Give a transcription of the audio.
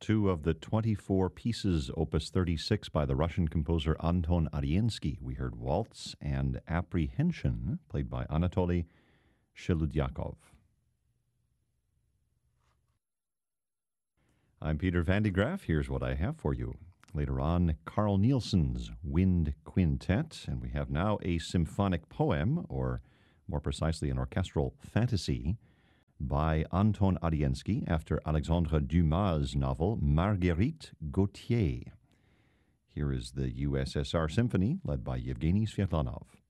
two of the 24 pieces, Opus 36, by the Russian composer Anton Ariensky. We heard Waltz and Apprehension, played by Anatoly Sheludyakov. I'm Peter Van de Graaff. Here's what I have for you. Later on, Carl Nielsen's Wind Quintet, and we have now a symphonic poem, or more precisely an orchestral fantasy, by Anton Ariensky after Alexandre Dumas' novel Marguerite Gautier. Here is the USSR Symphony, led by Yevgeny Svetlanov.